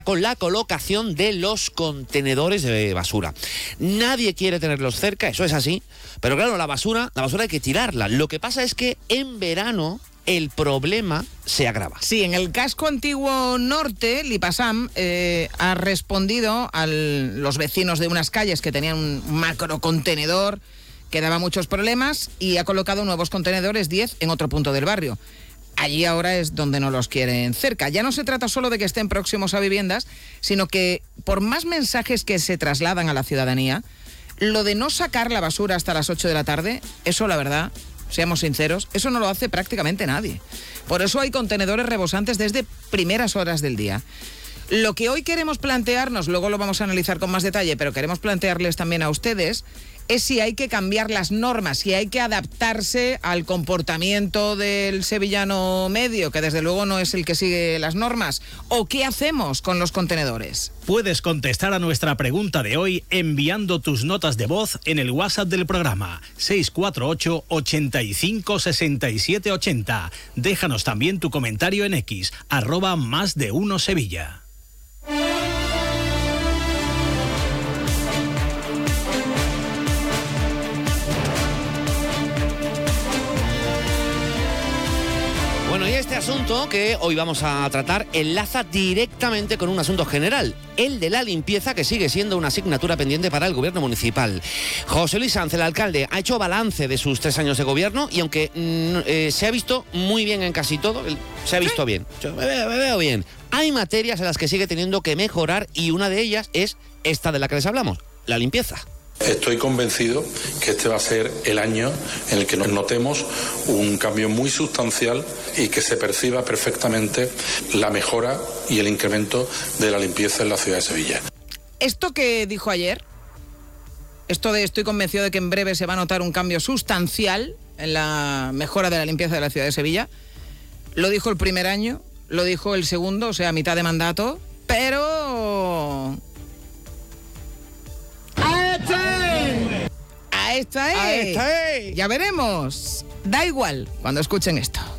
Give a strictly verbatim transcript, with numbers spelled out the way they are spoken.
con la colocación de los contenedores de basura. Nadie quiere tenerlos cerca, eso es así, pero claro, la basura, la basura hay que tirarla. Lo que pasa es que en verano el problema se agrava. Sí, en el casco antiguo norte, Lipasam eh, ha respondido a los vecinos de unas calles que tenían un macro contenedor que daba muchos problemas y ha colocado nuevos contenedores, diez, en otro punto del barrio. Allí ahora es donde no los quieren cerca. Ya no se trata solo de que estén próximos a viviendas, sino que por más mensajes que se trasladan a la ciudadanía, lo de no sacar la basura hasta las ocho de la tarde, eso la verdad, seamos sinceros, eso no lo hace prácticamente nadie. Por eso hay contenedores rebosantes desde primeras horas del día. Lo que hoy queremos plantearnos, luego lo vamos a analizar con más detalle, pero queremos plantearles también a ustedes, es si hay que cambiar las normas, si hay que adaptarse al comportamiento del sevillano medio, que desde luego no es el que sigue las normas, o qué hacemos con los contenedores. Puedes contestar a nuestra pregunta de hoy enviando tus notas de voz en el WhatsApp del programa seis cuatro ocho, ochenta y cinco, sesenta y siete ochenta. Déjanos también tu comentario en X, arroba más de uno Sevilla. Bueno, y este asunto que hoy vamos a tratar enlaza directamente con un asunto general, el de la limpieza, que sigue siendo una asignatura pendiente para el gobierno municipal. José Luis Sanz, el alcalde, ha hecho balance de sus tres años de gobierno y aunque mm, eh, se ha visto muy bien en casi todo, se ha visto bien, yo me veo, me veo bien, hay materias en las que sigue teniendo que mejorar y una de ellas es esta de la que les hablamos, la limpieza. Estoy convencido que este va a ser el año en el que nos notemos un cambio muy sustancial y que se perciba perfectamente la mejora y el incremento de la limpieza en la ciudad de Sevilla. Esto que dijo ayer, esto de estoy convencido de que en breve se va a notar un cambio sustancial en la mejora de la limpieza de la ciudad de Sevilla, lo dijo el primer año, lo dijo el segundo, o sea, a mitad de mandato, pero... A esta es. A esta es. Ya veremos. Da igual cuando escuchen esto.